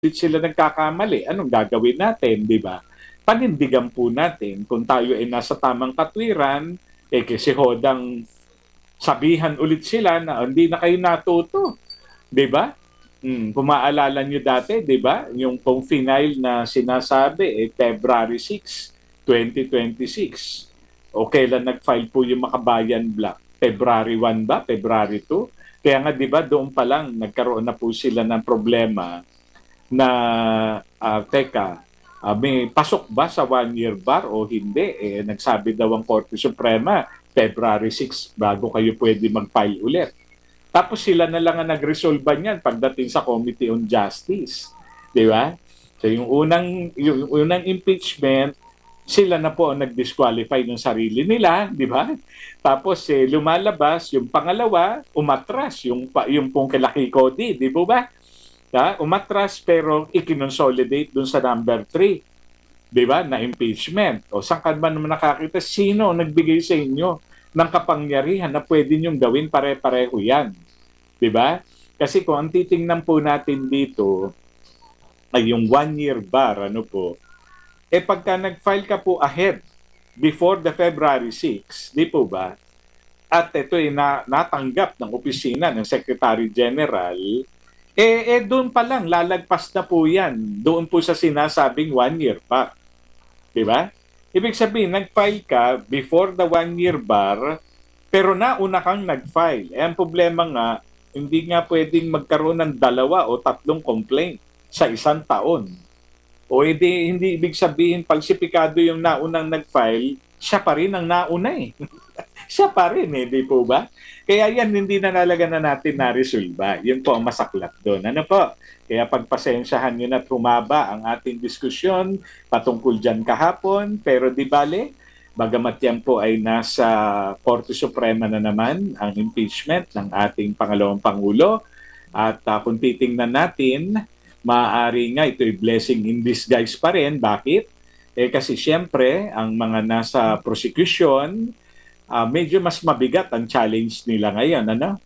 sila nagkakamali, anong gagawin natin, di ba? Panindigan po natin kung tayo ay nasa tamang katwiran, kasi hodang sabihan ulit sila na hindi na kayo natuto, di ba? Kung maalala nyo dati, di ba? Yung pong final na sinasabi, February 6, 2026. O kailan nag-file po yung Makabayan Black? February 1 ba? February 2? Kaya nga, di ba, doon pa lang nagkaroon na po sila ng problema na, may pasok ba sa one-year bar o hindi? Nagsabi daw ang Korte Suprema, February 6, bago kayo pwede mag-file ulit. Tapos sila na lang ang nag-resolve niyan pagdating sa Committee on Justice. Di ba? So yung unang impeachment, sila na po ang nag-disqualify ng sarili nila, di ba? Tapos lumalabas, yung pangalawa, umatras, yung pong kay Cody, di ba? Umatras pero ikinonsolidate dun sa number 3, di ba, na impeachment. O saan ka man naman nakakita, sino nagbigay sa inyo ng kapangyarihan na pwede niyong gawin pare-pareho yan? Di ba? Kasi kung ang titingnan po natin dito ay yung one-year bar, pagka nag-file ka po ahead before the February 6, di po ba? At ito ay natanggap ng opisina ng Secretary General, doon pa lang, lalagpas na po yan. Doon po sa sinasabing one-year bar. Di ba? Ibig sabihin, nag-file ka before the one-year bar, pero nauna kang nag-file. Ang problema nga, hindi nga pwedeng magkaroon ng 2 o 3 complaint sa isang taon. O hindi ibig sabihin, falsipikado yung naunang nag-file, siya pa rin ang nauna eh. Siya pa rin di po ba? Kaya yan, hindi na nalaga na natin na-resolve. Yun po ang masaklap doon. Ano po? Kaya pagpasensyahan nyo na tumaba ang ating diskusyon patungkol dyan kahapon. Pero di bale, bagamat yan po ay nasa Korte Suprema na naman ang impeachment ng ating pangalawang Pangulo. At kung titingnan natin, maaari nga ito'y blessing in disguise pa rin. Bakit? Kasi siyempre, ang mga nasa prosecution, medyo mas mabigat ang challenge nila ngayon,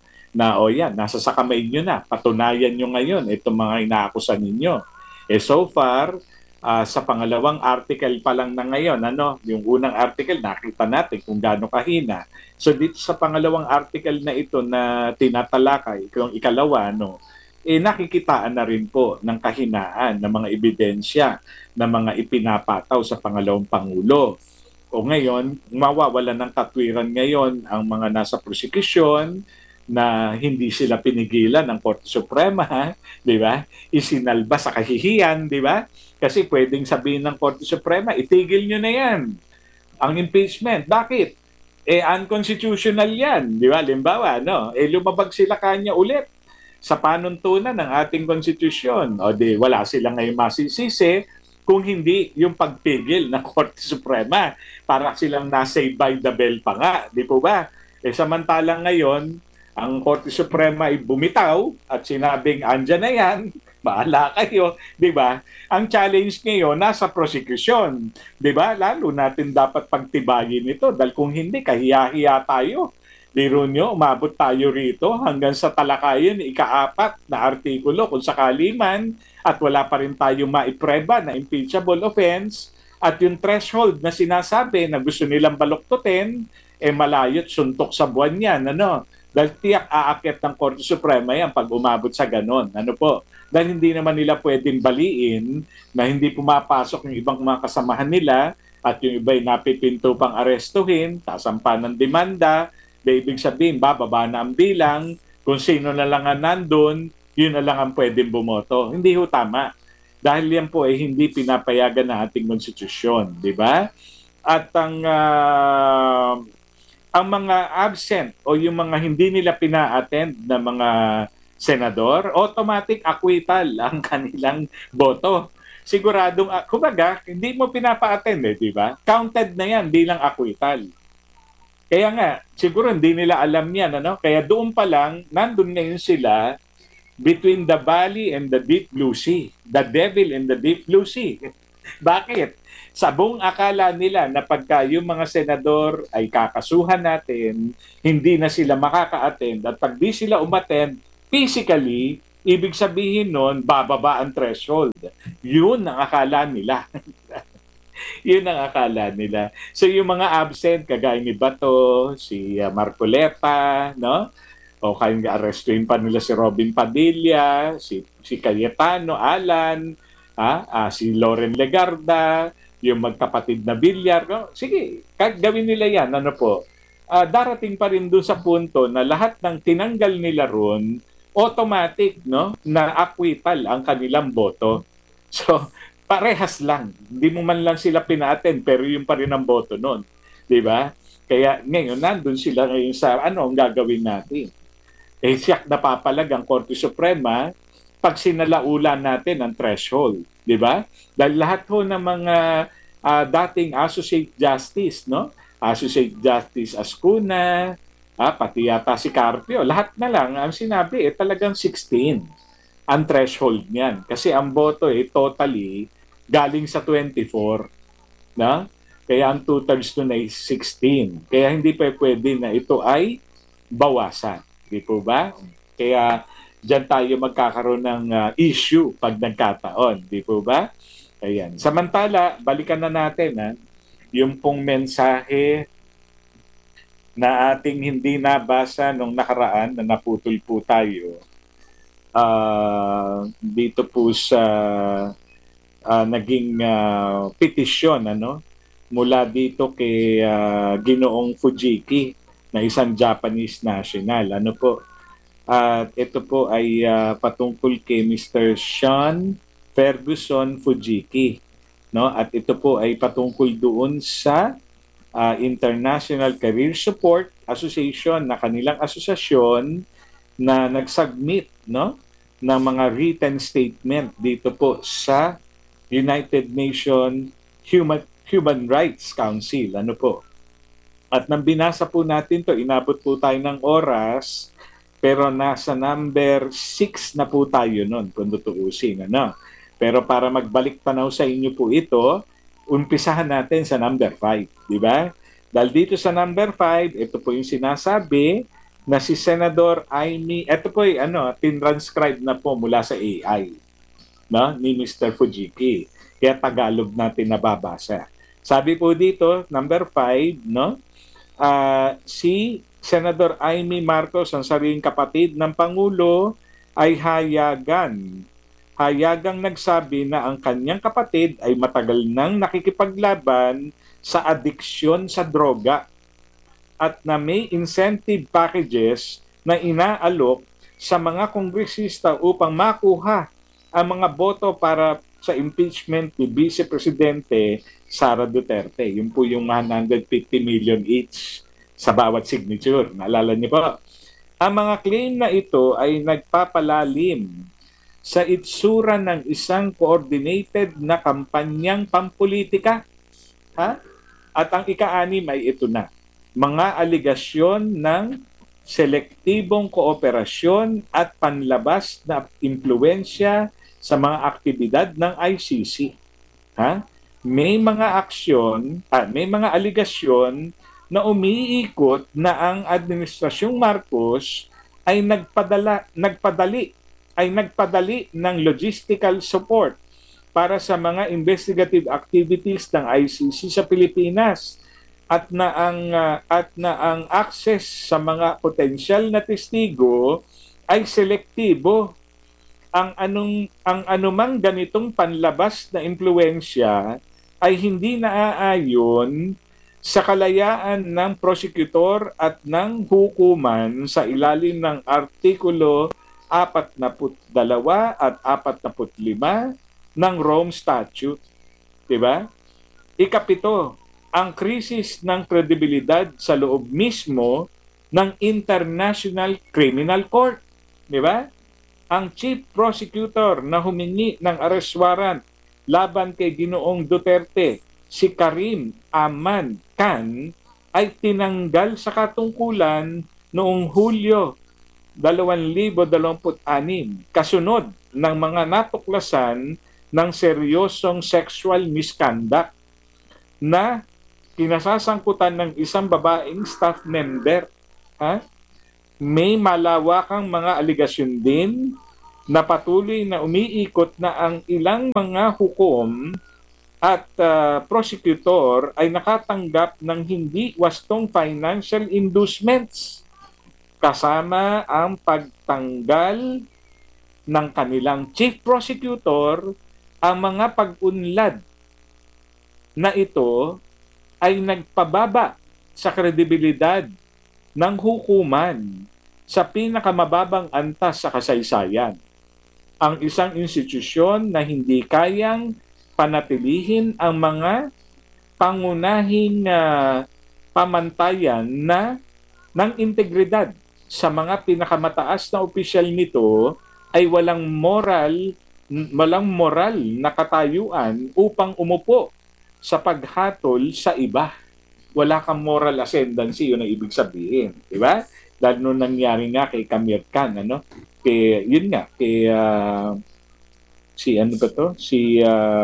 Na yan, nasa sa kamay nyo na, patunayan nyo ngayon itong mga inaakusan ninyo. So far, sa pangalawang article pa lang na ngayon, yung unang article, nakita natin kung gaano kahina. So dito sa pangalawang article na ito na tinatalakay, yung ikalawa, nakikitaan na rin po ng kahinaan ng mga ebidensya na mga ipinapataw sa pangalawang Pangulo. O ngayon, mawawalan ng katwiran ngayon ang mga nasa prosecution na hindi sila pinigilan ng Korte Suprema, di ba? Isinalba sa kahihiyan, di ba? Kasi pwedeng sabihin ng Korte Suprema, itigil nyo na yan, ang impeachment. Bakit? Unconstitutional yan, di ba? Limbawa, lumabag sila kanya ulit sa panuntunan ng ating konstitusyon. O di, wala sila ngayon masisisi kung hindi yung pagpigil ng Korte Suprema para silang na-save by the bell pa nga, di po ba? Samantalang ngayon, ang Korte Suprema ay bumitaw at sinabing, andyan na yan, bahala kayo, di ba? Ang challenge ngayon, nasa prosecution, di ba? Lalo natin dapat pagtibayin ito dahil kung hindi, kahiya-hiya tayo. Biro nyo, umabot tayo rito hanggang sa talakayan, ika-4 na artikulo kung sakali man at wala pa rin tayo maipreba na impeachable offense at yung threshold na sinasabi na gusto nilang baluktutin, malayot suntok sa buwan yan. Dahil tiyak aakyat ng Korte Suprema yan pag umabot sa ganon. Dahil hindi naman nila pwedeng baliin na hindi pumapasok yung ibang mga kasamahan nila at yung iba'y napipinto pang arestuhin, tasampa ng demanda, ibig sabihin, bababa na ang bilang, kung sino na lang ang nandun, yun na lang ang pwedeng bumoto. Hindi ho tama. Dahil yan po ay hindi pinapayagan ng ating konstitusyon, di ba? At ang mga absent o yung mga hindi nila pina-attend na mga senador, automatic acquittal ang kanilang boto. Siguradong, kumbaga, hindi mo pinapa-attend di ba? Counted na yan bilang acquittal. Kaya nga, siguro hindi nila alam yan, Kaya doon pa lang, nandun ngayon sila between the valley and the deep blue sea. The devil and the deep blue sea. Bakit? Sa buong akala nila na pagka yung mga senador ay kakasuhan natin, hindi na sila makaka-attend at pag di sila umattend, physically, Ibig sabihin nun, bababa ang threshold. Yun ang akala nila. Yun ang akala nila. So yung mga absent, kagaya ni Bato, si Marcoleta, no? O kaya arestuin pa nila si Robin Padilla, si Cayetano, Alan, si Loren Legarda, yung magkapatid na Villar. No? Sige, gawin nila yan. Ano po? Darating pa rin doon sa punto na lahat ng tinanggal nila ron, automatic, no? Na acquittal ang kanilang boto. So, parehas lang. Hindi mo man lang sila pina-attend, pero yun pa rin ang boto noon. Di ba? Kaya ngayon, nandun sila ngayon sa ano ang gagawin natin. Siyak napapalag ang Korte Suprema pag sinalaulan natin ang threshold. Di ba? Dahil lahat ho ng mga dating Associate Justice, no? Associate Justice Ascuna, pati yata si Carpio, lahat na lang ang sinabi, talagang 16 ang threshold niyan. Kasi ang boto totally galing sa 24. Na? Kaya ang 2/3 nun ay 16. Kaya hindi pa pwede na ito ay bawasan. Di po ba? Kaya dyan tayo magkakaroon ng issue pag nagkataon. Di po ba? Ayan. Samantala, balikan na natin yung pong mensahe na ating hindi nabasa nung nakaraan na naputol po tayo. Dito po sa naging petisyon mula dito kay Ginoong Fujiki na isang Japanese national. Ano po? Ito po ay patungkol kay Mr. Sean Ferguson Fujiki. No? At ito po ay patungkol doon sa International Career Support Association na kanilang asosasyon na nag-submit ng mga written statement dito po sa United Nations Human Rights Council. Ano po? At nang binasa po natin to, inabot po tayo ng oras, pero nasa number 6 na po tayo nun, kung tutuusin. Pero para magbalik tanaw sa inyo po ito, umpisahan natin sa number 5, di ba? Dahil dito sa number 5, ito po yung sinasabi na si Senador Amy, ito po ay tinranscribe na po mula sa AI, ni Mr. Fujiki. Kaya Tagalog natin nababasa. Sabi po dito, number 5, si Senador Amy Marcos, ang sariling kapatid ng Pangulo, ay hayagang nagsabi na ang kanyang kapatid ay matagal nang nakikipaglaban sa adiksyon sa droga at na may incentive packages na inaalok sa mga kongresista upang makuha ang mga boto para sa impeachment ni Vice Presidente Sara Duterte. Yun po yung 150 million each sa bawat signature. Naalala niyo po? Ang mga claim na ito ay nagpapalalim sa itsura ng isang coordinated na kampanyang pampolitika. At ang ika-6 ay ito na. Mga aligasyon ng selektibong kooperasyon at panlabas na impluwensya sa mga aktibidad ng ICC. May mga may mga aligasyon na umiikot na ang Administrasyong Marcos ay nagpadali ng logistical support para sa mga investigative activities ng ICC sa Pilipinas at na ang access sa mga potensyal na testigo ay selektibo. Ang anumang ganitong panlabas na impluwensya ay hindi naaayon sa kalayaan ng prosecutor at ng hukuman sa ilalim ng Artikulo 42 at 45 ng Rome Statute. Diba? Ikapito, ang krisis ng kredibilidad sa loob mismo ng International Criminal Court. Diba? Ang Chief Prosecutor na humingi ng arrest warrant laban kay Ginoong Duterte, si Karim Aman Khan, ay tinanggal sa katungkulan noong Hulyo 2026 kasunod ng mga natuklasan ng seryosong sexual misconduct na kinasasangkutan ng isang babaeng staff member. May malawakang mga aligasyon din na patuloy na umiikot na ang ilang mga hukom at prosecutor ay nakatanggap ng hindi wastong financial inducements kasama ang pagtanggal ng kanilang chief prosecutor. Ang mga pag-unlad na ito ay nagpababa sa kredibilidad ng hukuman sa pinakamababang antas sa kasaysayan. Ang isang institusyon na hindi kayang panatilihin ang mga pangunahing pamantayan ng integridad sa mga pinakamataas na opisyal nito ay walang moral na katayuan upang umupo sa paghatol sa iba. Wala kang moral ascendancy, yun ang ibig sabihin, di ba? Dahil nung nangyari nga kay Kamir Khan, yun nga, si ano ba to? Si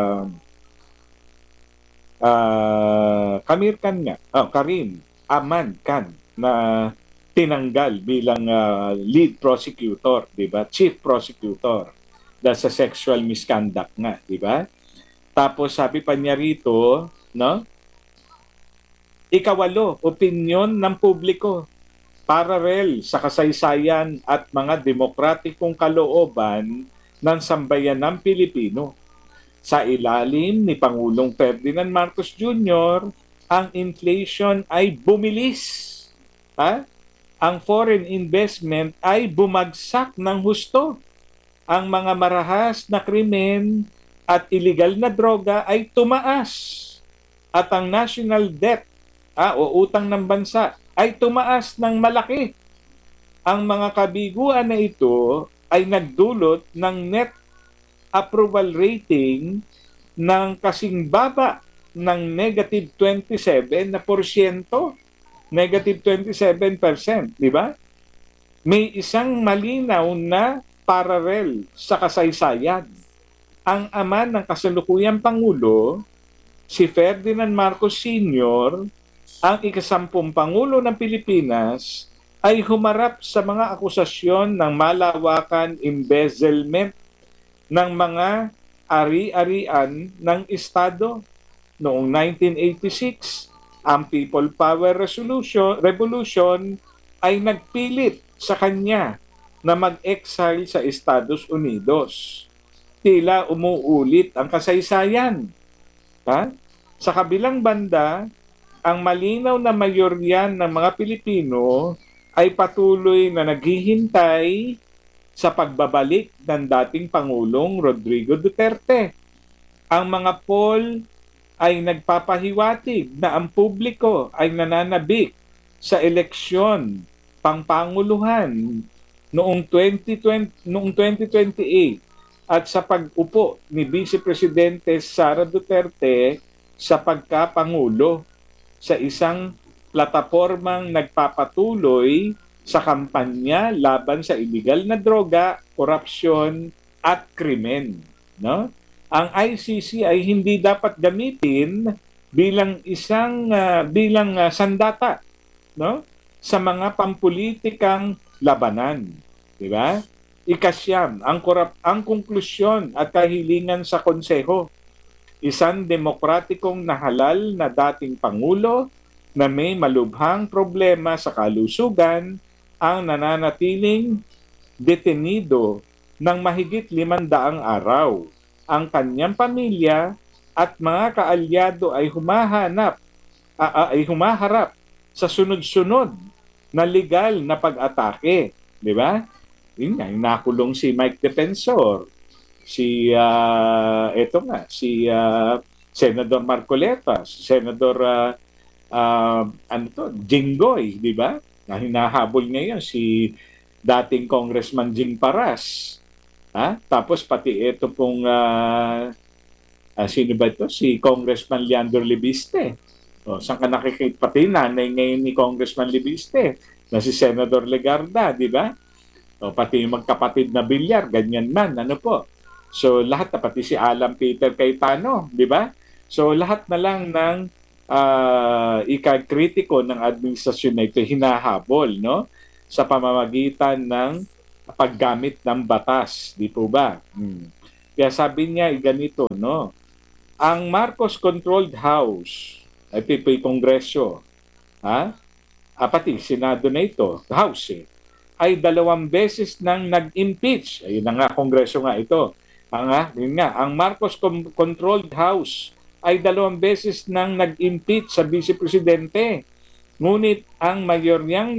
Kamir Khan nga, Karim Aman Khan, na tinanggal bilang lead prosecutor, di ba? Chief prosecutor dahil sa sexual misconduct nga, di ba? Tapos sabi pa niya rito, no? Ikawalo, opinyon ng publiko paralel sa kasaysayan at mga demokratikong kalooban ng sambayanang Pilipino. Sa ilalim ni Pangulong Ferdinand Marcos Jr., ang inflation ay bumilis. Ang foreign investment ay bumagsak ng husto. Ang mga marahas na krimen at iligal na droga ay tumaas. At ang national debt o utang ng bansa ay tumaas ng malaki. Ang mga kabiguan na ito ay nagdulot ng net approval rating ng kasing baba ng negative 27%. Negative 27%, di ba? May isang malinaw na paralel sa kasaysayan. Ang ama ng kasalukuyang Pangulo, si Ferdinand Marcos Sr., ang ikasampung Pangulo ng Pilipinas, ay humarap sa mga akusasyon ng malawakan embezzlement ng mga ari-arian ng Estado. Noong 1986, ang People Power Revolution ay nagpilit sa kanya na mag-exile sa Estados Unidos. Tila umuulit ang kasaysayan. Sa kabilang banda, ang malinaw na mayorya ng mga Pilipino ay patuloy na naghihintay sa pagbabalik ng dating Pangulong Rodrigo Duterte. Ang mga poll ay nagpapahiwatig na ang publiko ay nananabik sa eleksyon pangpanguluhan noong 2028 at sa pag-upo ni Vice Presidente Sara Duterte sa pagkapangulo sa isang platapormang nagpapatuloy sa kampanya laban sa iligal na droga, korupsyon at krimen, no? Ang ICC ay hindi dapat gamitin bilang sandata, no? Sa mga pampulitikang labanan, di ba? Ikasyam, ang konklusyon at kahilingan sa konseho. Isang demokratikong nahalal na dating Pangulo na may malubhang problema sa kalusugan ang nananatiling detenido ng mahigit 500 araw. Ang kanyang pamilya at mga kaalyado ay humaharap sa sunod-sunod na legal na pag-atake. Di ba? Yun nga, nakulong si Mike Defensor, si Senador Marcoleta, si Senador Jinggoy, di ba? Na hinahabol ngayon si dating Congressman Jing Paras. Tapos pati ito pong sino ba ito? Si Congressman Leandro Libiste. Saan ka nakikita? Pati nanay ngayon ni Congressman Libiste na si Senador Legarda, di ba? Pati yung magkapatid na Bilyar, ganyan man, ano po. So lahat na, pati si Alan Peter Cayetano, di ba? So lahat na lang ng ikakritiko ng administrasyon na ito hinahabol, no? Sa pamamagitan ng paggamit ng batas, di po ba? Kaya sabi niya ganito, no? Ang Marcos-controlled House, ito po yung Kongreso, ha? Pati Senado na ito, House ay 2 beses nang nag-impeach. Ayun na nga, Kongreso nga ito. Yun nga, ang Marcos-controlled House ay 2 beses nang nag-impeach sa Vice Presidente. Ngunit ang mayoryang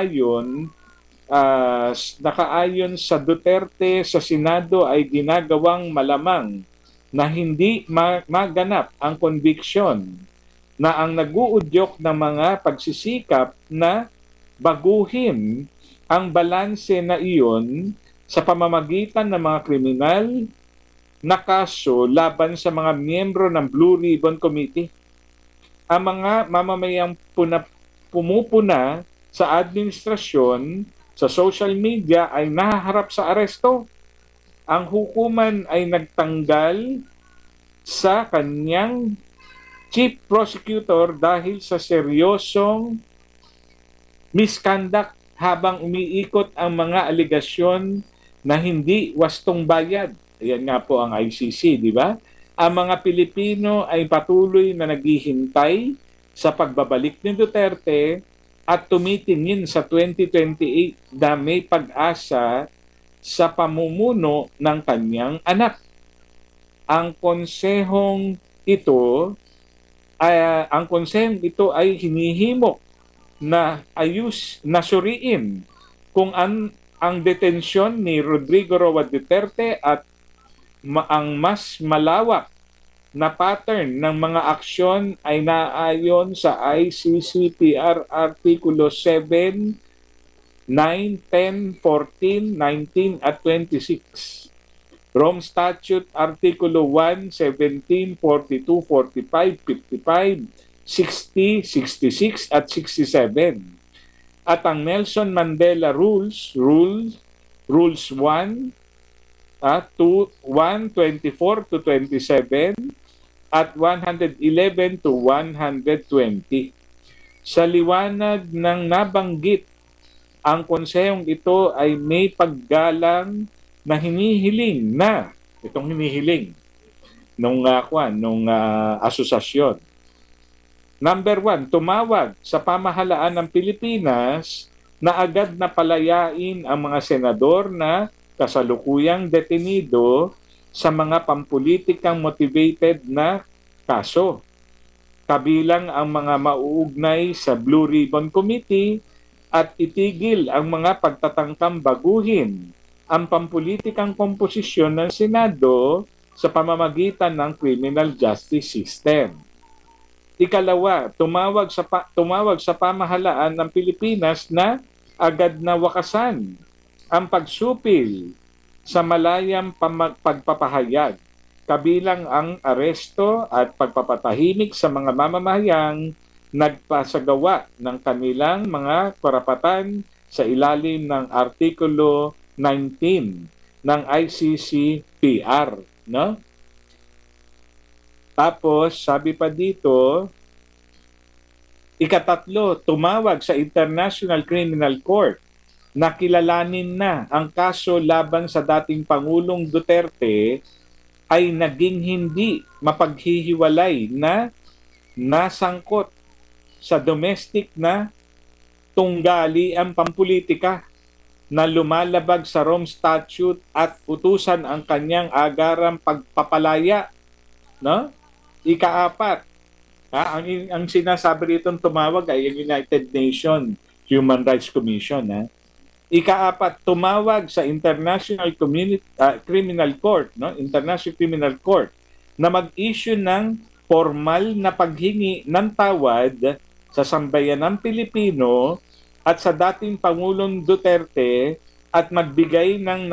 nakaayon sa Duterte sa Senado ay ginagawang malamang na hindi maganap ang conviction na ang nag-uudyok ng mga pagsisikap na baguhin ang balanse na iyon sa pamamagitan ng mga kriminal na kaso laban sa mga miyembro ng Blue Ribbon Committee. Ang mga mamamayang pumupuna sa administrasyon sa social media ay nahaharap sa aresto. Ang hukuman ay nagtanggal sa kanyang chief prosecutor dahil sa seryosong misconduct habang umiikot ang mga aligasyon na hindi wastong bayad. Ayan nga po ang ICC, di ba? Ang mga Pilipino ay patuloy na naghihintay sa pagbabalik ni Duterte at tumitingin sa 2028 na may pag-asa sa pamumuno ng kanyang anak. Ang konsehong ito ay hinihimok na suriin kung ang detensyon ni Rodrigo Roa Duterte at ang mas malawak na pattern ng mga aksyon ay naayon sa ICCPR Artikulo 7, 9, 10, 14, 19 at 26. Rome Statute Artikulo 1, 17, 42, 45, 55, 60, 66 at 67. At ang Nelson Mandela Rules 1, 1, 24 to 27 at 111 to 120. Sa liwanag ng nabanggit, ang konsehong ito ay may paggalang na hinihiling na itong hinihiling nung asosasyon. Number 1, tumawag sa pamahalaan ng Pilipinas na agad na palayain ang mga senador na kasalukuyang detenido sa mga pampulitikang motivated na kaso. Kabilang ang mga mauugnay sa Blue Ribbon Committee at itigil ang mga pagtatangkang baguhin ang pampulitikang komposisyon ng Senado sa pamamagitan ng criminal justice system. Ikalawa, tumawag sa pamahalaan ng Pilipinas na agad na wakasan ang pagsupil sa malayang pagpapahayag, kabilang ang aresto at pagpapatahimik sa mga mamamayang nagpasagawa ng kanilang mga karapatan sa ilalim ng Artikulo 19 ng ICCPR, no? Tapos, sabi pa dito, ikatatlo, tumawag sa International Criminal Court na kilalanin na ang kaso laban sa dating Pangulong Duterte ay naging hindi mapaghihiwalay na nasangkot sa domestic na tunggaliang pampulitika na lumalabag sa Rome Statute at utusan ang kanyang agarang pagpapalaya, no? Ika-4, ang sinasabi rito tumawag ay ang United Nations Human Rights Commission. Ika-4, tumawag sa International Criminal Court, no? International Criminal Court na mag-issue ng formal na paghingi ng tawad sa sambayanang Pilipino at sa dating Pangulong Duterte at magbigay ng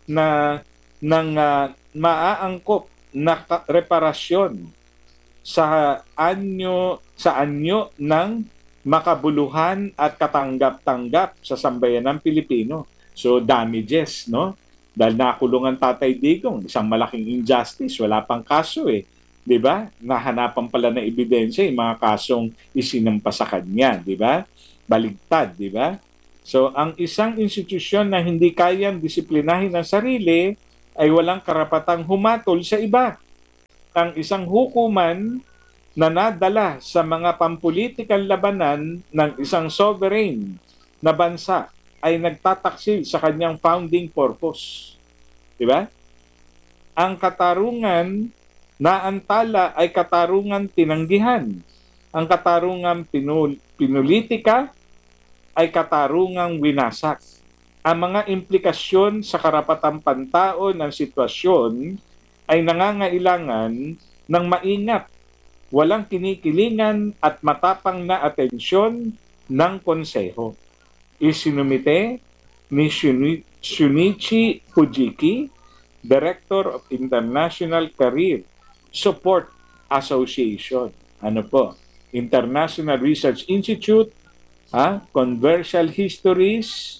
maaangkop na reparasyon sa anyo ng makabuluhan at katanggap-tanggap sa sambayanang Pilipino. So damages, no? Dahil nakulungan Tatay Digong, isang malaking injustice, wala pang kaso 'di ba? Nahanapan pala ng ebidensya yung mga kasong isinampa sa kanya, 'di ba? Baligtad, 'di ba? So, ang isang institusyon na hindi kayang disiplinahin ang sarili ay walang karapatang humatol sa iba. Ang isang hukuman na nadala sa mga pampulitikal labanan ng isang sovereign na bansa ay nagtataksil sa kanyang founding purpose. Di ba? Ang katarungan na antala ay katarungan tinanggihan. Ang katarungan pinulitika ay katarungang winasak. Ang mga implikasyon sa karapatang pantao ng sitwasyon ay nangangailangan ng maingat, walang kinikilingan at matapang na atensyon ng konseho. Isinumite ni Shunichi Fujiki, Director of International Career Support Association. Ano po? International Research Institute, Controversial Histories,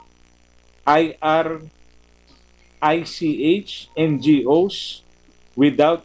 IR, ICH, NGOs, without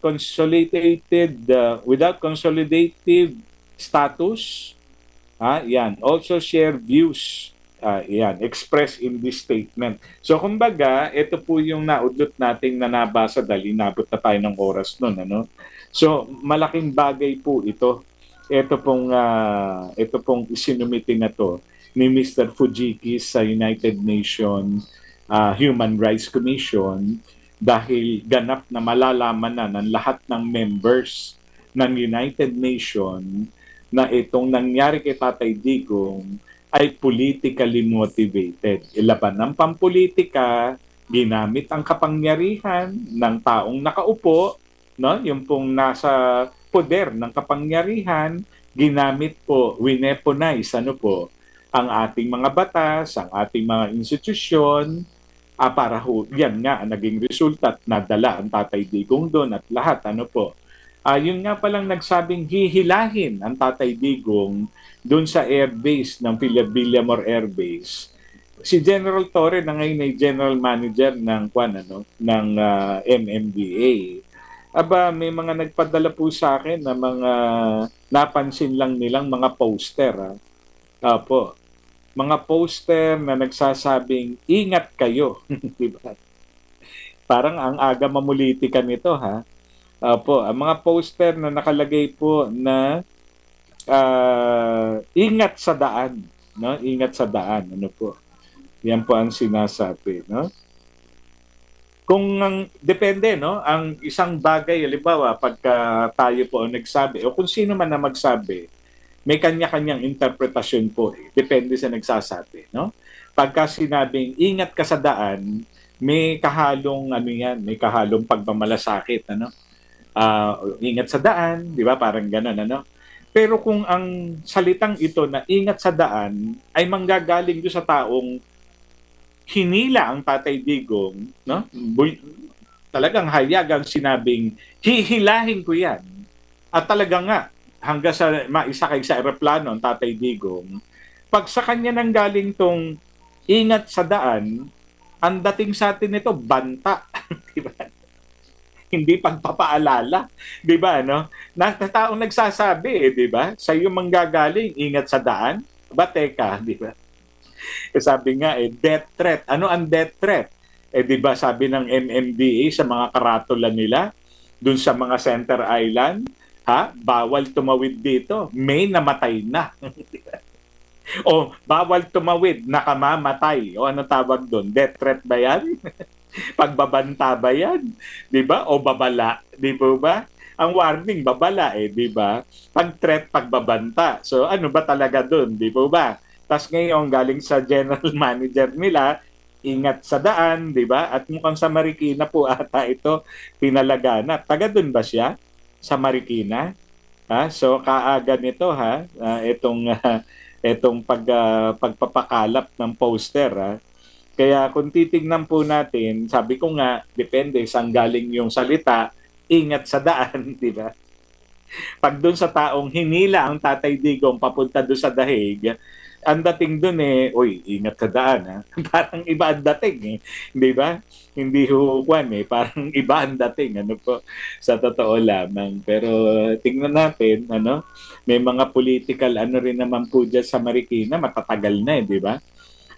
consolidated status. Yan. Also share views. Yan. Express in this statement. So, kumbaga, ito po yung naudlot nating na nabasa dahil inabot na tayo ng oras nun. Ano? So, malaking bagay po ito. Ito pong isinumite na to ni Mr. Fujiki sa United Nations Human Rights Commission dahil ganap na malalaman na ng lahat ng members ng United Nations na itong nangyari kay Tatay Digong ay politically motivated. Ilaban ng pampolitika, ginamit ang kapangyarihan ng taong nakaupo, no? Yung pong nasa poder ng kapangyarihan, ginamit po, wineponize, ang ating mga batas, ang ating mga institusyon, para yan nga ang naging resulta at nadala ang Tatay Digong doon at lahat, yun nga palang nagsabing hihilahin ang Tatay Digong doon sa airbase ng Villamor Air Base. Si General Torre na ngayon ay General Manager ng MMDA. Aba, may mga nagpadala po sa akin na mga napansin lang nilang mga poster. Opo. Mga poster na nagsasabing, ingat kayo. Diba? Parang ang aga mamulitikan nito, ha? Opo, ang mga poster na nakalagay po na ingat sa daan, no? Ingat sa daan, Yan po ang sinasabi, no? Depende, no? Ang isang bagay, halimbawa, pagka tayo po ang nagsabi, o kung sino man na magsabi, may kanya-kanyang interpretasyon po. Depende sa nagsasabi, no? Pagka sinabing, ingat ka sa daan, may kahalong, may kahalong pagmamalasakit, ingat sa daan, di ba? Parang gano'n, Pero kung ang salitang ito na ingat sa daan ay manggagaling doon sa taong hinila ang Tatay Digong, no? Talagang hayagang sinabing, hihilahin ko yan. At talaga nga, hanggang sa maisakay sa aeroplano ang Tatay Digong, pag sa kanya nang galing tong ingat sa daan, ang dating sa atin nito, banta. Di ba? Hindi pagpapaalala, 'di ba, taong nagsasabi, 'di ba? Sa iyo manggagaling, ingat sa daan. Ba teka, 'di ba? Sabi nga death threat. Ano ang death threat? 'Di ba sabi ng MMDA sa mga karatula nila dun sa mga Center Island, bawal tumawid dito. May namatay na. O bawal tumawid, nakamamatay. O ano tawag doon? Death threat ba 'yan? Pagbabanta ba yan? Di ba? O babala? Di ba? Ang warning, babala di ba? Pag-threat, pagbabanta. So ano ba talaga dun? Di ba? Tapos ngayon, galing sa general manager nila, ingat sa daan, di ba? At mukhang sa Marikina po ata ito pinalaganap. Taga dun ba siya? Sa Marikina? So kaaga nito, itong pagpapakalap ng poster, Kaya kung titignan po natin, sabi ko nga, depende saan galing yung salita, ingat sa daan, di ba? Pag doon sa taong hinila ang Tatay Digong papunta doon sa dahig, ang dating doon uy, ingat sa daan, Parang iba ang dating, di ba? Hindi hukuan parang iba ang dating, sa totoo lamang. Pero tingnan natin, may mga political rin naman po dyan sa Marikina, matatagal na di ba?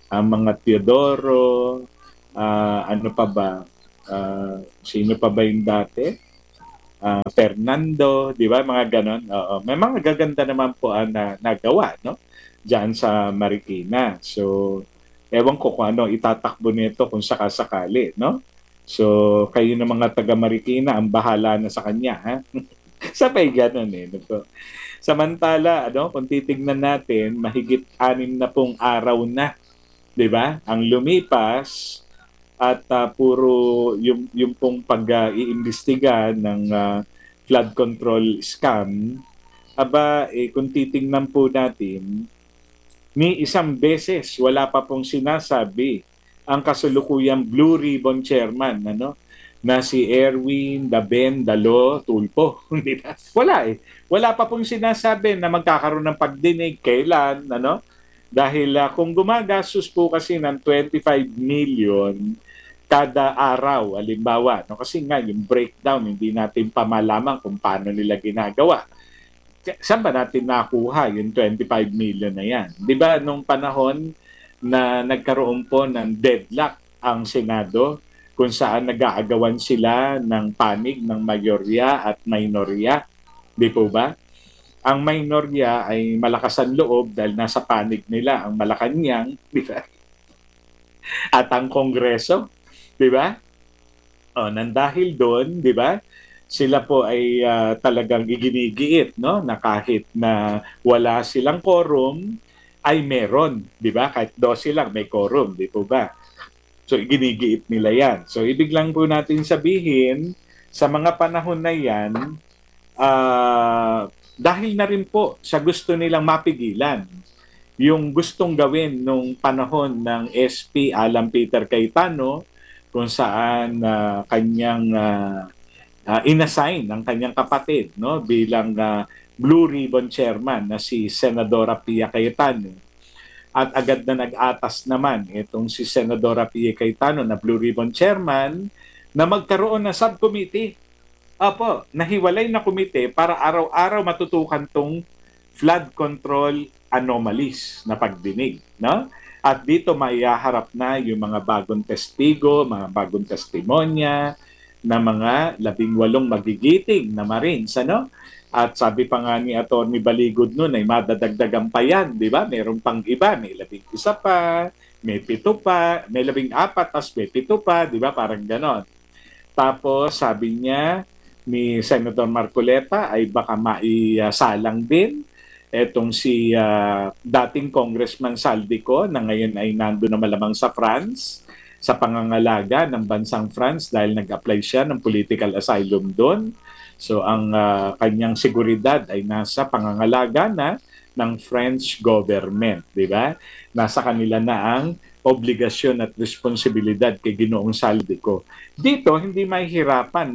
ang mga Teodoro, ano pa ba, sino pa ba yung dati? Fernando, di ba? Mga ganon. Oo. May mga gaganda naman po na nagawa, no? Diyan sa Marikina. So, ewan ko kung ano itatakbo nito kung sakasakali, no? So, kayo na mga taga Marikina, ang bahala na sa kanya, ha? Sabay ganon eh. No? Samantala, ano, kung titignan natin, mahigit 6 na araw na, di ba? Ang lumipas at puro yung pong pag-iimbestiga ng flood control scam, aba, kung titingnan po natin, ni isang beses wala pa pong sinasabi ang kasulukuyang Blue Ribbon Chairman, ano, na si Erwin Daben Dalo Tulpo. Di ba? Wala eh. Wala pa pong sinasabi na magkakaroon ng pagdinig kailan, ano? Dahil kung gumagastos po kasi ng 25 million kada araw, halimbawa, no? Kasi nga yung breakdown, hindi natin pa malaman kung paano nila ginagawa. Saan ba natin nakuha yung 25 million na yan? Di ba nung panahon na nagkaroon po ng deadlock ang Senado kung saan nag-aagawan sila ng panig ng mayorya at minorya, di po ba? Ang minorya ay malakas ang loob dahil nasa panig nila ang Malacanang, di ba? At ang Kongreso, di ba? O, nang dahil doon, di ba? Sila po ay talagang iginigiit, no? Na kahit na wala silang quorum, ay meron, di ba? Kahit 12 lang may quorum, di po ba? So, iginigiit nila yan. So, ibig lang po natin sabihin, sa mga panahon na yan, dahil na rin po sa gusto nilang mapigilan yung gustong gawin nung panahon ng SP Alan Peter Cayetano kung saan kanyang inassign ng kanyang kapatid, no, bilang Blue Ribbon Chairman na si Senadora Pia Cayetano. At agad na nag-atas naman itong si Senadora Pia Cayetano na Blue Ribbon Chairman na magkaroon ng subcommittee. Apo, nahiwalay na komite para araw-araw matutukan tong flood control anomalies na pagdinig, no? At dito maihaharap na yung mga bagong testigo, mga bagong testimonya, na mga 18 magigiting na Marines, ano? At sabi pa nga ni Atty. Baligod noon ay madadagdagan pa yan, di ba? Meron pang iba, may 11 pa, may 7 pa, may 14, tas may 7 pa, di ba? Parang ganon. Tapos sabi niya ni Senator Marcoleta ay baka maisalang din etong si dating Congressman Saldico na ngayon ay nando na malamang sa France sa pangangalaga ng bansang France dahil nag-apply siya ng political asylum doon. So ang kanyang seguridad ay nasa pangangalaga na ng French government, di ba? Nasa kanila na ang obligasyon at responsibilidad kay Ginoong Saldico. Dito hindi mahihirapan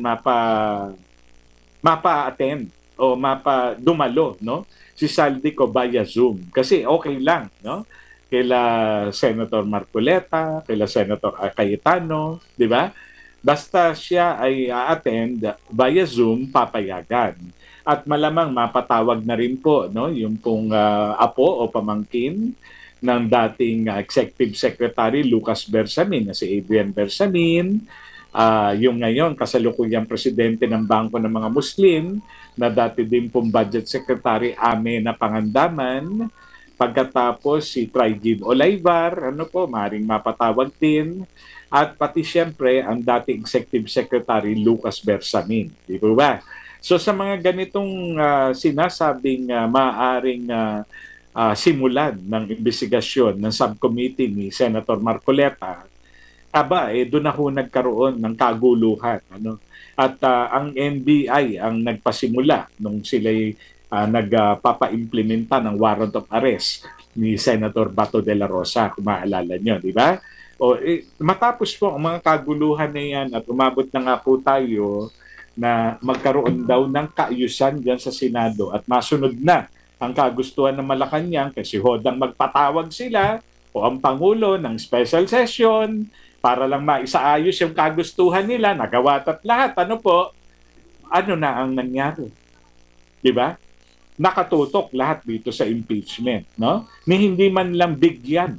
mapa-attend o dumalo, no? Si Saldico via Zoom kasi okay lang, no? Kila Senator Marcoleta, kila Senator Cayetano, di ba? Basta siya ay attend via Zoom, papayagan. At malamang mapatawag na rin po, no, yung pong apo o pamangkin ng dating Executive Secretary Lucas Bersamin, na si Adrian Bersamin, yung ngayon kasalukuyang presidente ng Bangko ng mga Muslim, na dati din pong Budget Secretary Ame na Pangandaman, pagkatapos si Trigib Olaivar, ano po, maring mapatawag din, at pati siyempre ang dating Executive Secretary Lucas Bersamin. Di ba ba? So sa mga ganitong sinasabing maaaring simulan ng investigasyon ng subcommittee ni Senator Marcoleta, doon na ho nagkaroon ng kaguluhan. Ano? At ang NBI ang nagpasimula nung sila'y nagpapa-implementa ng warrant of arrest ni Senator Bato de la Rosa, kung maalala nyo, di ba? Matapos po ang mga kaguluhan na yan at umabot na nga po tayo na magkaroon daw ng kaayusan dyan sa Senado at masunod na ang kagustuhan ng Malacanang kasi hodang magpatawag sila o ang Pangulo ng special session para lang maisaayos yung kagustuhan nila, nagawa at lahat. Ano po? Ano na ang nangyari? Di ba? Nakatutok lahat dito sa impeachment, no? Ni hindi man lang bigyan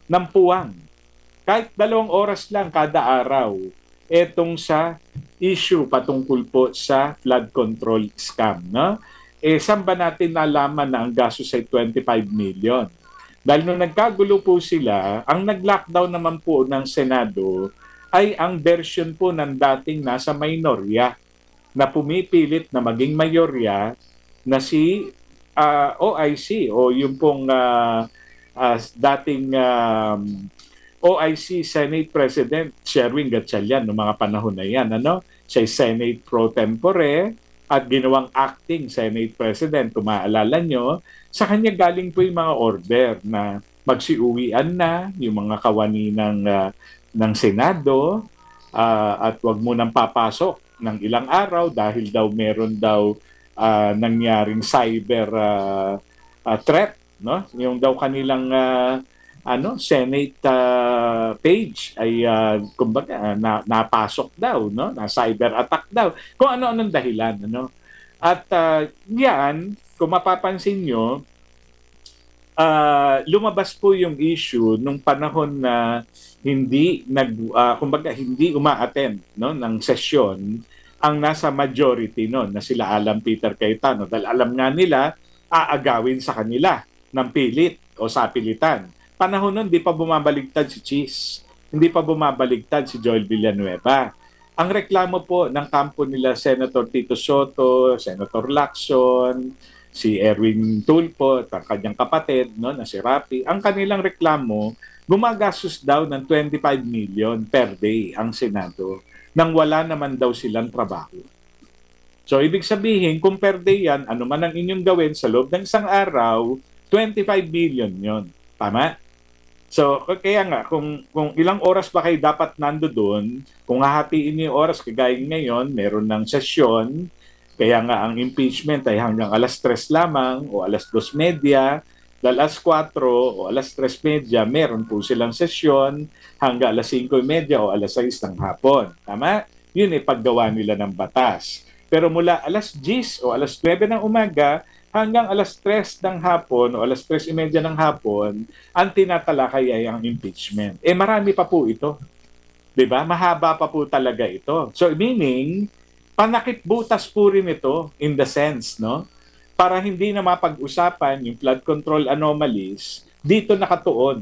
ng puwang. Kahit 2 oras lang kada araw. Etong sa issue patungkol po sa flood control scam. No? Saan ba natin nalaman na ang gastos ay 25 million? Dahil nung nagkagulo po sila, ang nag-lockdown naman po ng Senado ay ang version po ng dating nasa minorya na pumipilit na maging mayorya na si OIC o yung pong dating OIC Senate President Sherwin Gatchalian noong mga panahon na yan. Ano? Siya Senate pro tempore at ginawang acting Senate President. Kung maalala nyo, sa kanya galing po yung mga order na magsiuwian na yung mga kawani ng Senado at wag mo nang papasok ng ilang araw dahil daw meron daw nangyaring cyber threat, no? Yung daw kanilang Senate page ay kumbaga napasok daw, no? Na cyber attack daw. Kung ano-anong dahilan, ano? At yan, kung mapapansin nyo, lumabas po yung issue nung panahon na kumbaga hindi uma-attend, no, ng sesyon ang nasa majority no na sila Alan Peter Cayetano dahil alam nga nila aagawin sa kanila ng pilit o sapilitan. Panahon nun, hindi pa bumabaligtad si Cheese. Hindi pa bumabaligtad si Joel Villanueva. Ang reklamo po ng kampo nila Senator Tito Soto, Senator Lacson, si Erwin Tulfo, ang kanyang kapatid, no, na si Rapi, ang kanilang reklamo, gumagastos daw ng 25 million per day ang Senado nang wala naman daw silang trabaho. So, ibig sabihin, kung per day yan, ano man ang inyong gawin sa loob ng isang araw, 25 million yon. Tama? So, kaya nga, kung ilang oras ba kayo dapat nando doon, kung hahatiin niyo yung oras, kagaya ngayon, meron ng sesyon, kaya nga ang impeachment ay hanggang 3:00 lamang o 2:30, dahil 4:00 o 3:30, meron po silang sesyon hanggang 5:30 o 6:00 ng hapon. Tama? Yun ay paggawa nila ng batas. Pero mula 10:00 o 9:00 ng umaga, hanggang 3:00 ng hapon o 3:30 ng hapon, ang tinatalakay ay ang impeachment. Marami pa po ito. 'Di ba? Mahaba pa po talaga ito. So meaning, panakitbutas po rin ito in the sense, no? Para hindi na mapag-usapan yung flood control anomalies, dito nakatuon.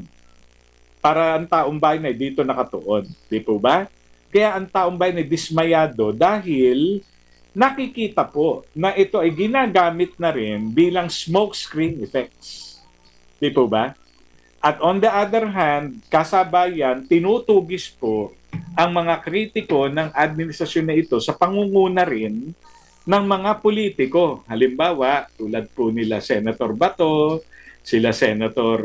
Para ang taong bayan ay dito nakatuon. Di po ba? Kaya ang taong bayan ay dismayado dahil nakikita po na ito ay ginagamit na rin bilang smoke screen effects. Di po ba? At on the other hand, kasabayan, tinutugis po ang mga kritiko ng administrasyon na ito sa pangunguna rin ng mga politiko. Halimbawa, tulad po nila Senator Bato, sila Senator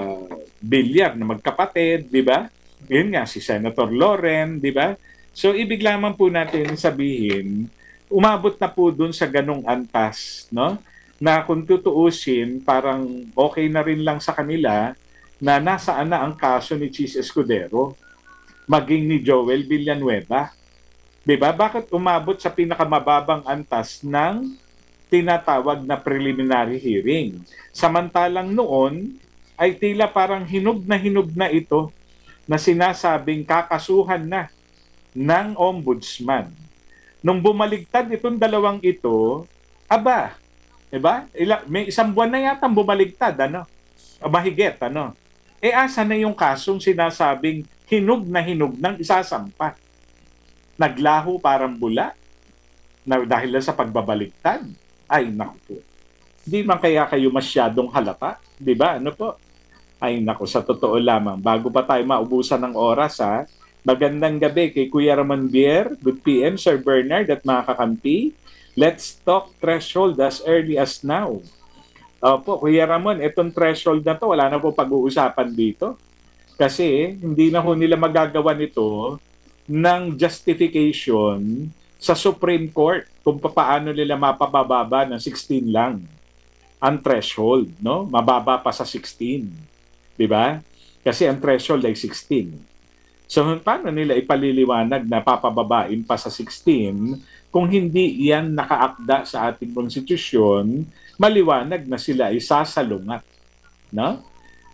Villar na magkapatid, di ba? Yun nga, si Senator Loren, di ba? So, ibig lamang po natin sabihin, umabot na po dun sa ganong antas, no? Na kung tutuusin, parang okay na rin lang sa kanila na nasaan na ang kaso ni Cheese Escudero, maging ni Joel Villanueva. Diba? Bakit umabot sa pinakamababang antas ng tinatawag na preliminary hearing? Samantalang noon ay tila parang hinug na ito na sinasabing kakasuhan na ng ombudsman. Nung bumaligtad itong dalawang ito, aba, diba? May 1 buwan na yata bumaligtad, ano? Mahigit, ano? Asa na yung kasong sinasabing hinug ng isasampa? Naglaho parang bula na dahil sa pagbabaligtad. Ay, naku po. Di man kaya kayo masyadong halata? Di ba? Ano po? Ay, naku, sa totoo lamang. Bago pa tayo maubusan ng oras, ha? Magandang gabi kay Kuya Ramon Bier. Good PM, Sir Bernard at mga kakampi. Let's talk threshold as early as now. Opo, Kuya Ramon, itong threshold na to, wala na po pag-uusapan dito. Kasi hindi na ho nila magagawa nito ng justification sa Supreme Court kung paano nila mapababa ng 16 lang ang threshold, no? Mababa pa sa 16. 'Di ba? Kasi ang threshold ay 16. So, paano nila ipaliliwanag na papababain pa sa 16 kung hindi yan nakaakda sa ating konstitusyon, maliwanag na sila ay sasalungat. No?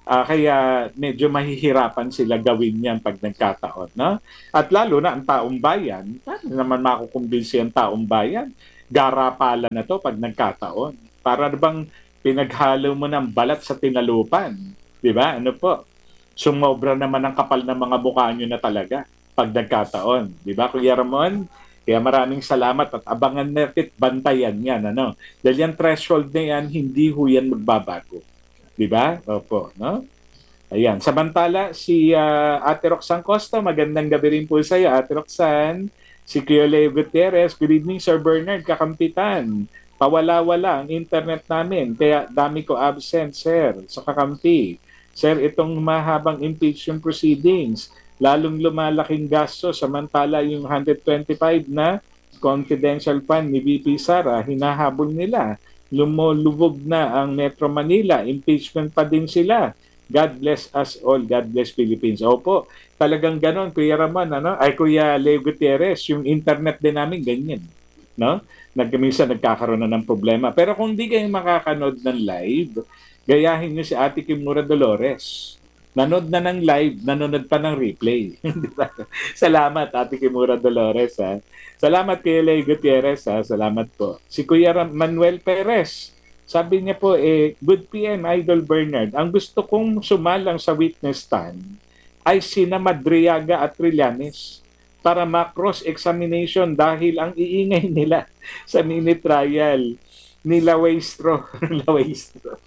Kaya medyo mahihirapan sila gawin yan pag nagkataon. No? At lalo na ang taong bayan, paano naman makukumbinsi ang taong bayan? Garapala na to pag nagkataon. Para bang pinaghalo mo ng balat sa tinalupan. Di ba? Ano po? Sumobra naman ang kapal ng mga mukha nyo na talaga pag nagkataon. Di ba, Kuya Ramon? Kaya maraming salamat at abangan natin, bantayan yan. Ano? Dahil yung threshold na yan, hindi ho yan magbabago. Di ba? Opo, no? Ayan. Samantala, si Ate Roxanne Costa, magandang gabi rin po sa iyo, Ate Roxanne. Si Kuya Leo Gutierrez, good evening, Sir Bernard, kakampitan. Pawala-wala ang internet namin, kaya dami ko absent, sir, sa kakampi. Sir, itong mahabang impeachment proceedings, lalong lumalaking gasto, samantala yung 125 na confidential fund ni VP Sara, hinahabol nila. Lumulubog na ang Metro Manila, impeachment pa din sila. God bless us all, God bless Philippines. Opo, talagang ganon, Kuya Raman, ano? Ay, Kuya Leo Gutierrez, yung internet din namin ganyan. No? Minsan nagkakaroon na ng problema. Pero kung di kayo makakanood ng live, gayahin nyo si Ate Kimura Dolores. Nanood na ng live, nanonood pa ng replay. Salamat, Ate Kimura Dolores. Ha? Salamat kay Leo Gutierrez. Ha? Salamat po. Si Kuya Manuel Perez, sabi niya po, good PM, Idol Bernard. Ang gusto kong sumalang sa witness stand ay sina Madriaga at Trillanes para ma-cross-examination dahil ang iingay nila sa mini trial ni Lawestro. Lawestro.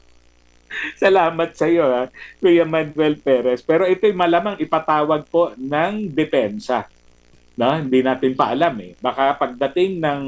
Salamat sa iyo, ha, Kuya Manuel Perez. Pero ito'y malamang ipatawag po ng depensa. No? Hindi natin pa alam eh. Baka pagdating ng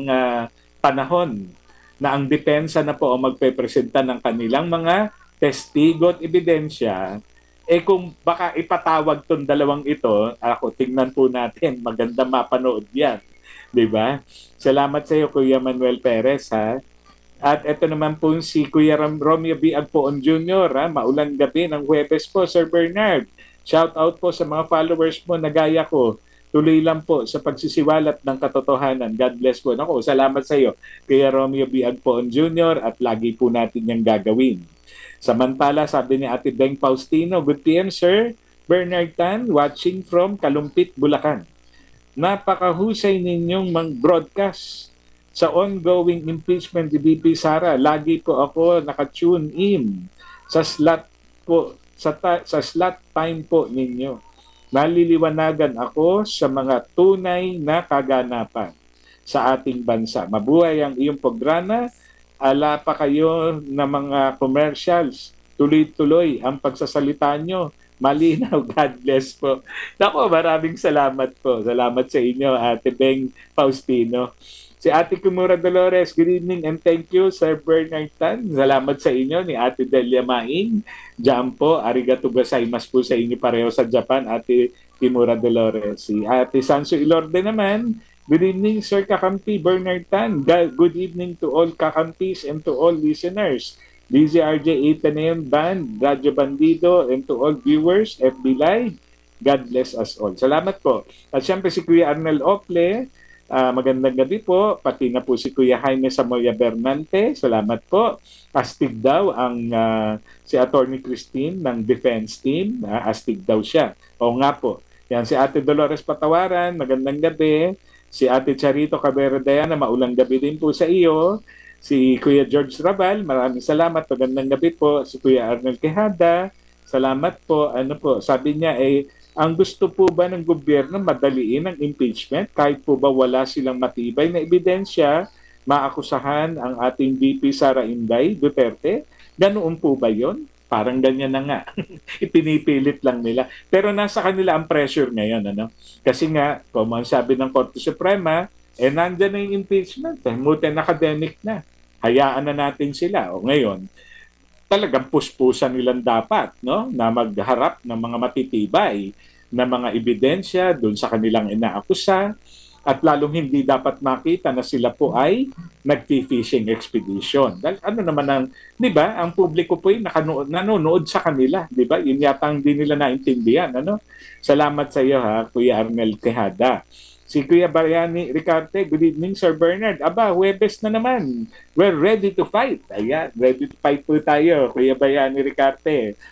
panahon na ang depensa na po ang magpepresenta ng kanilang mga testigo at ebidensya, kung baka ipatawag tong dalawang ito, ako, tingnan po natin, maganda mapanood yan. Diba? Salamat sa iyo, Kuya Manuel Perez, ha? At ito naman po si Kuya Romeo B. Agpoon Jr., ha? Maulang gabi ng Huwebes po, Sir Bernard. Shout out po sa mga followers mo na gaya ko. Tuloy lang po sa pagsisiwalat ng katotohanan. God bless po. Ako, salamat sa iyo, Kuya Romeo B. Agpoon Jr. at lagi po natin yung gagawin. Samantala, sabi ni Ate Beng Faustino, good PM, Sir Bernard Tan, watching from Kalumpit, Bulacan. Napakahusay ninyong broadcast sa ongoing impeachment ni VP Sara. Lagi po ako naka-tune in sa slot po, sa slot time po ninyo. Naliliwanagan ako sa mga tunay na kaganapan sa ating bansa. Mabuhay ang iyong programa. Ala pa kayo na mga commercials. Tuloy-tuloy ang pagsasalita nyo. Malinaw. God bless po. Nako, maraming salamat po. Salamat sa inyo, Ate Beng Faustino. Si Ate Kimura Dolores, good evening and thank you, Sir Bernard Tan. Salamat sa inyo ni Ate Delia Maing. Diyan po, arigato gozaimasu po sa inyo pareho sa Japan, Ate Kimura Dolores. Si Ate Sanso Ilorde naman, good evening, Sir Kakampi Bernard Tan. Good evening to all Kakampis and to all listeners. DZRJ Athenaeum Band, Radyo Bandido, and to all viewers, FB Live. God bless us all. Salamat po. At syempre si Kuya Arnel Ople, magandang gabi po. Pati na po si Kuya Jaime Samoya Bernante. Salamat po. Astig daw ang si Attorney Christine ng defense team. Astig daw siya. O nga po. Yan si Ate Dolores Patawaran. Magandang gabi. Si Ate Charito Cabrera Diana. Maulang gabi din po sa iyo. Si Kuya George Rabal. Maraming salamat. Magandang gabi po. Si Kuya Arnel Quejada. Salamat po. Ano po? Sabi niya ang gusto po ba ng gobyerno madaliin ang impeachment kahit po ba wala silang matibay na ebidensya, maakusahan ang ating VP Sara Inday Duterte? Ganoon po ba yon? Parang ganyan na nga. Ipinipilit lang nila. Pero nasa kanila ang pressure ngayon. Ano? Kasi nga, como sabi ng Korte Suprema, nandyan na yung impeachment. Mutin academic na. Hayaan na natin sila. O ngayon, talagang puspusan nilang dapat, no, na magharap ng mga matitibay na mga ebidensya doon sa kanilang inaakusa at lalong hindi dapat makita na sila po ay nag-fishing expedition. Dahil ano naman ang, di ba, ang publiko po ay nanonood sa kanila, di ba? Yun yata hindi nila naintindihan, ano? Salamat sa iyo, ha, Kuya Arnel Quejada. Si Kuya Bayani Ricarte, good evening, Sir Bernard. Aba, Huwebes na naman. We're ready to fight. Ayan, ready to fight po tayo, Kuya Bayani Ricarte.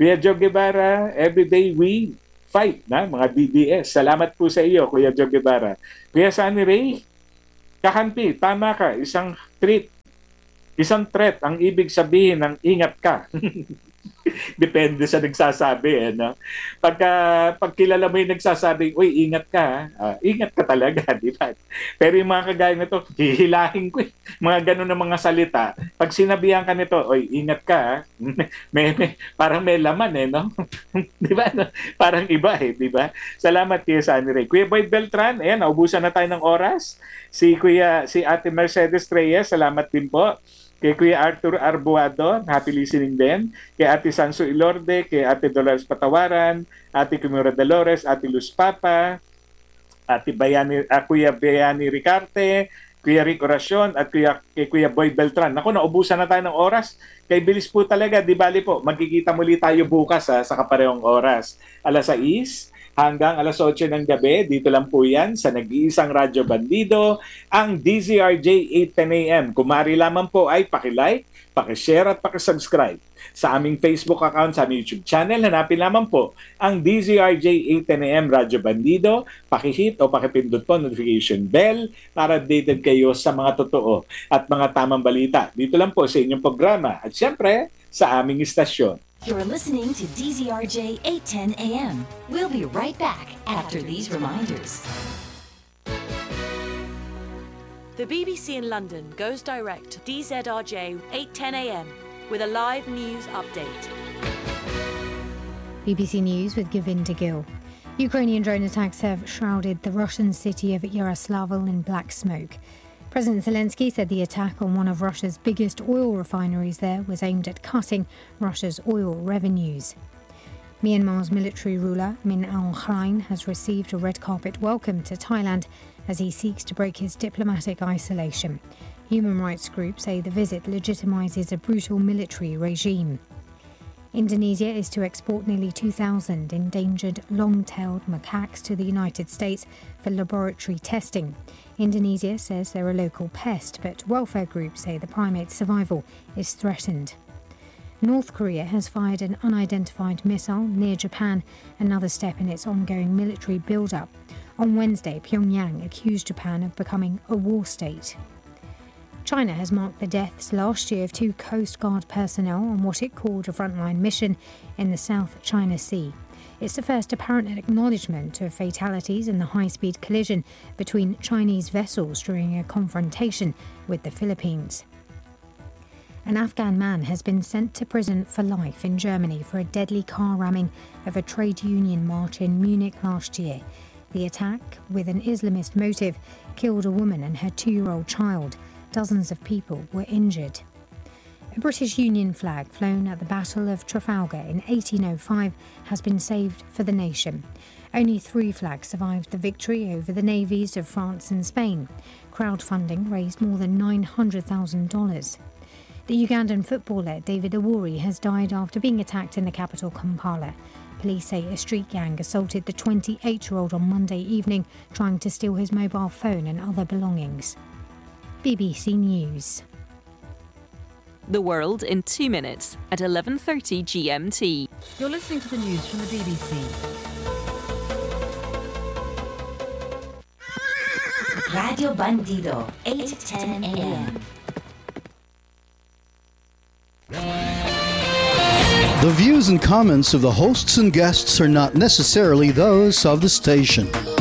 Kuya Joe Guevara, everyday we fight na mga DDS. Salamat po sa iyo, Kuya Joe Guevara. Kuya Sunny Ray, kakampi, tama ka, isang threat ang ibig sabihin ng ingat ka. Depende sa nagsasabi, no? Pag kilala mo yung nagsasabi, uy, ingat ka, ingat ka talaga, di ba? Pero yung mga kagaya nito, hihilahin ko, mga ganun na mga salita. Pag sinabihan ka nito, uy, ingat ka, parang may laman, no? Di ba? No? Parang iba, di ba? Salamat kay Sunny Ray. Kuya Boyd Beltran, ayan, naubusan na tayo ng oras. Si Ate Mercedes Reyes, salamat din po. Kay Kuya Arthur Arbuado, happy listening din. Kay Ate Sanso Ilorde, kay Ate Dolores Patawaran, Ate Kimura Dolores, Ate Luz Papa, Kuya Bayani Ricarte, Kuya Rick Oracion, at kay Kuya Boy Beltran. Naku, naubusan na tayo ng oras. Kay bilis po talaga, di bali po, magkikita muli tayo bukas sa kaparehong oras. Alas 6 hanggang alas 8 ng gabi. Dito lang po yan sa nag-iisang Radyo Bandido, ang DZRJ 8:10 AM. Kumari lamang po ay paki-like, paki-share at paki-subscribe sa aming Facebook account, sa aming YouTube channel. Hanapin lamang po ang DZRJ 8:10 AM Radyo Bandido. Paki-hit o paki-pindot po notification bell para updated kayo sa mga totoo at mga tamang balita. Dito lang po sa inyong programa at siyempre sa aming istasyon. You're listening to DZRJ 8:10 AM. We'll be right back after these reminders. The BBC in London goes direct to DZRJ 8:10 AM with a live news update. BBC News with Govinda Gill. Ukrainian drone attacks have shrouded the Russian city of Yaroslavl in black smoke. President Zelensky said the attack on one of Russia's biggest oil refineries there was aimed at cutting Russia's oil revenues. Myanmar's military ruler Min Aung Hlaing has received a red carpet welcome to Thailand as he seeks to break his diplomatic isolation. Human rights groups say the visit legitimizes a brutal military regime. Indonesia is to export nearly 2,000 endangered long-tailed macaques to the United States for laboratory testing. Indonesia says they're a local pest, but welfare groups say the primate's survival is threatened. North Korea has fired an unidentified missile near Japan, another step in its ongoing military build-up. On Wednesday, Pyongyang accused Japan of becoming a war state. China has marked the deaths last year of 2 Coast Guard personnel on what it called a frontline mission in the South China Sea. It's the first apparent acknowledgement of fatalities in the high-speed collision between Chinese vessels during a confrontation with the Philippines. An Afghan man has been sent to prison for life in Germany for a deadly car ramming of a trade union march in Munich last year. The attack, with an Islamist motive, killed a woman and her 2-year-old child. Dozens of people were injured. A British Union flag flown at the Battle of Trafalgar in 1805 has been saved for the nation. Only 3 flags survived the victory over the navies of France and Spain. Crowdfunding raised more than $900,000. The Ugandan footballer David Awori has died after being attacked in the capital Kampala. Police say a street gang assaulted the 28-year-old on Monday evening, trying to steal his mobile phone and other belongings. BBC News. The world in 2 minutes at 11:30 GMT. You're listening to the news from the BBC. Radio Bandido, 8:10 AM. The views and comments of the hosts and guests are not necessarily those of the station.